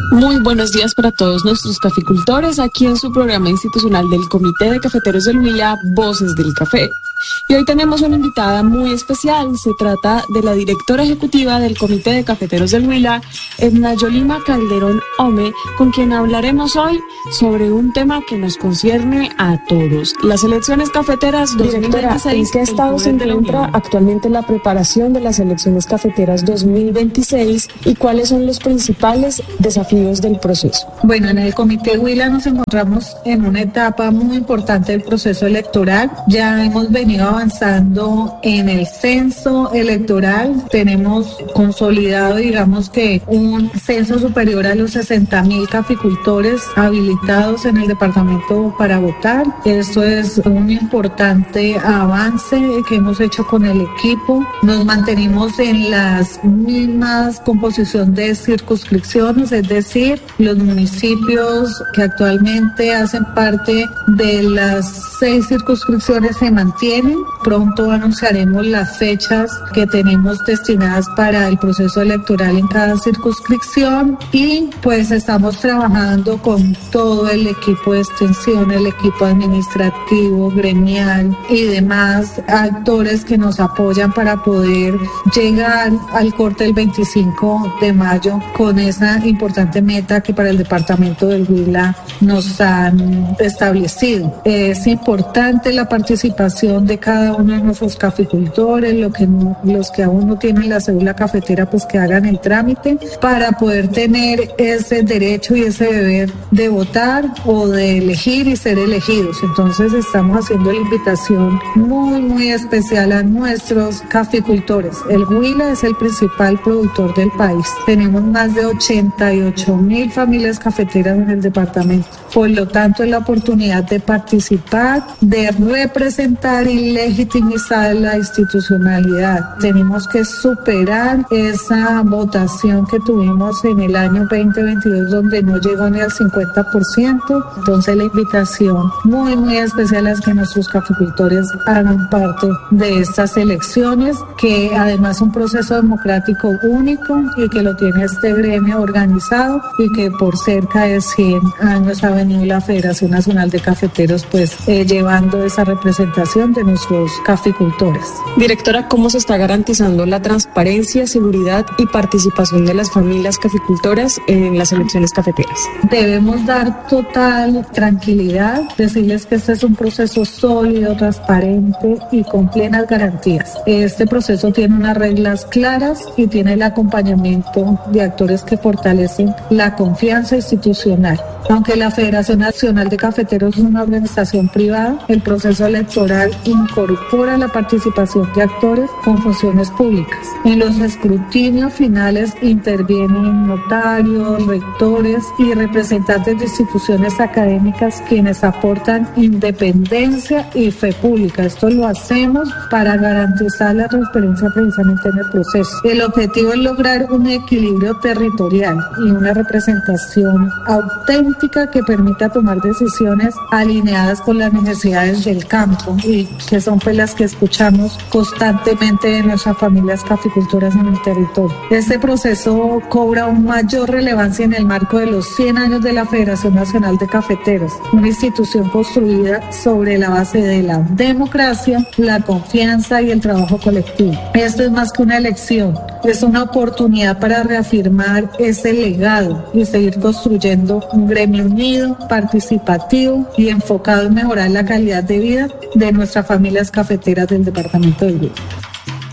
Muy buenos días para todos nuestros caficultores aquí en su programa institucional del Comité de Cafeteros del Huila, Voces del Café. Y hoy tenemos una invitada muy especial. Se trata de la directora ejecutiva del Comité de Cafeteros del Huila, Edna Yolima Calderón Ome, con quien hablaremos hoy sobre un tema que nos concierne a todos: las elecciones cafeteras 2026. Directora, ¿en qué estado se encuentra actualmente la preparación de las elecciones cafeteras 2026 y cuáles son los principales desafíos del proceso? Bueno, en el Comité Huila nos encontramos en una etapa muy importante del proceso electoral. Ya hemos venido avanzando en el censo electoral. Tenemos consolidado, digamos que un censo superior a los 60.000 caficultores habilitados en el departamento para votar. Esto es un importante avance que hemos hecho con el equipo. Nos mantenimos en las mismas composición de circunscripciones, es decir, los municipios que actualmente hacen parte de las 6 circunscripciones se mantienen. Pronto anunciaremos las fechas que tenemos destinadas para el proceso electoral en cada circunscripción y pues estamos trabajando con todo el equipo de extensión, el equipo administrativo, gremial y demás actores que nos apoyan para poder llegar al corte del 25 de mayo con esa importante meta que para el departamento del Huila nos han establecido. Es importante la participación de cada uno de nuestros caficultores, los que aún no tienen la cédula cafetera, pues que hagan el trámite para poder tener ese derecho y ese deber de votar o de elegir y ser elegidos. Entonces estamos haciendo la invitación muy especial a nuestros caficultores. El Huila es el principal productor del país. Tenemos más de 88.000 familias cafeteras en el departamento. Por lo tanto, es la oportunidad de participar, de representar y legitimizar la institucionalidad. Tenemos que superar esa votación que tuvimos en el año 2022 donde no llegó ni al 50%. Entonces la invitación muy especial es que nuestros caficultores hagan parte de estas elecciones, que además es un proceso democrático único y que lo tiene este gremio organizado y que por cerca de 100 años ha venido la Federación Nacional de Cafeteros pues llevando esa representación de nuestros caficultores. Directora, ¿cómo se está garantizando la transparencia, seguridad y participación de las familias caficultoras en las elecciones cafeteras? Debemos dar total tranquilidad, decirles que este es un proceso sólido, transparente y con plenas garantías. Este proceso tiene unas reglas claras y tiene el acompañamiento de actores que fortalecen la confianza institucional. Aunque la Federación Nacional de Cafeteros es una organización privada, el proceso electoral incorpora la participación de actores con funciones públicas. En los escrutinios finales intervienen notarios, rectores y representantes de instituciones académicas quienes aportan independencia y fe pública. Esto lo hacemos para garantizar la transparencia precisamente en el proceso. El objetivo es lograr un equilibrio territorial y una representación auténtica que permita tomar decisiones alineadas con las necesidades del campo y que son pues las que escuchamos constantemente de nuestras familias caficultoras en el territorio. Este proceso cobra una mayor relevancia en el marco de los 100 años de la Federación Nacional de Cafeteros, una institución construida sobre la base de la democracia, la confianza y el trabajo colectivo. Esto es más que una elección, es una oportunidad para reafirmar ese legado y seguir construyendo un gremio unido, participativo y enfocado en mejorar la calidad de vida de nuestras familias cafeteras del departamento del Huila.